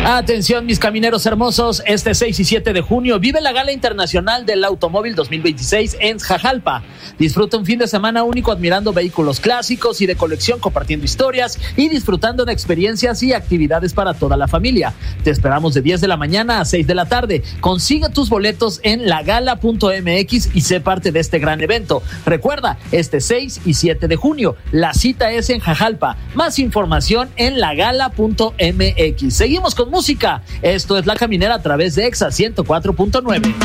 Atención, mis camineros hermosos, este 6 y 7 de junio vive la Gala Internacional del Automóvil 2026 en Xajalpa. Disfruta un fin de semana único admirando vehículos clásicos y de colección, compartiendo historias y disfrutando de experiencias y actividades para toda la familia. Te esperamos de 10 de la mañana a 6 de la tarde. Consigue tus boletos en lagala.mx y sé parte de este gran evento. Recuerda, este 6 y 7 de junio, la cita es en Xajalpa. Más información en lagala.mx. Seguimos con música. Esto es La Caminera a través de Exa 104.9.